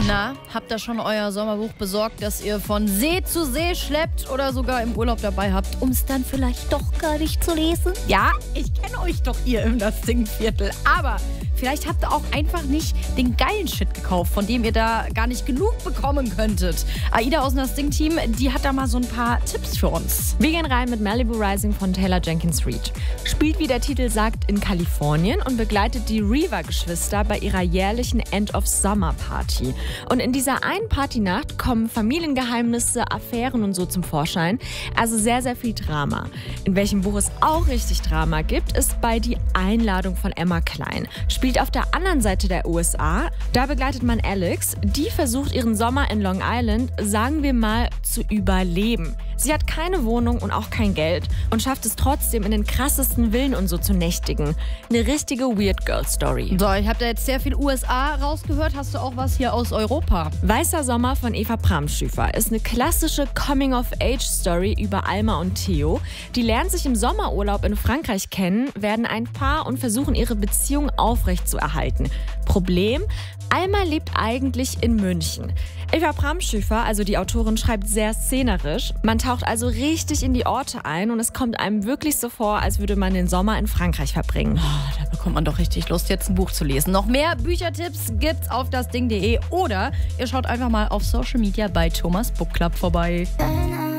Na, habt ihr schon euer Sommerbuch besorgt, das ihr von See zu See schleppt oder sogar im Urlaub dabei habt, um es dann vielleicht doch gar nicht zu lesen? Ja, ich kenne euch doch hier im Das Ding-Viertel, aber vielleicht habt ihr auch einfach nicht den geilen Shit gekauft, von dem ihr da gar nicht genug bekommen könntet. Aida aus dem Das Ding-Team, die hat da mal so ein paar Tipps für uns. Wir gehen rein mit Malibu Rising von Taylor Jenkins Reid. Spielt, wie der Titel sagt, in Kalifornien und begleitet die Reaver-Geschwister bei ihrer jährlichen End-of-Summer-Party. Und in dieser einen Partynacht kommen Familiengeheimnisse, Affären und so zum Vorschein. Also sehr, sehr viel Drama. In welchem Buch es auch richtig Drama gibt, ist bei Die Einladung von Emma Klein. Spielt auf der anderen Seite der USA. Da begleitet man Alex. Die versucht ihren Sommer in Long Island, sagen wir mal, zu überleben. Sie hat keine Wohnung und auch kein Geld und schafft es trotzdem, in den krassesten Villen und so zu nächtigen. Eine richtige Weird Girl Story. So, ich habe da jetzt sehr viel USA rausgehört. Hast du auch was hier aus Europa? Weißer Sommer von Eva Bramschüfer ist eine klassische Coming-of-Age-Story über Alma und Theo. Die lernen sich im Sommerurlaub in Frankreich kennen, werden ein Paar und versuchen, ihre Beziehung aufrechtzuerhalten. Problem: Alma lebt eigentlich in München. Eva Bramschüfer, also die Autorin, schreibt sehr szenerisch. Man taucht also richtig in die Orte ein und es kommt einem wirklich so vor, als würde man den Sommer in Frankreich verbringen. Oh, da bekommt man doch richtig Lust, jetzt ein Buch zu lesen. Noch mehr Büchertipps gibt's auf dasding.de oder ihr schaut einfach mal auf Social Media bei Thomas Book Club vorbei.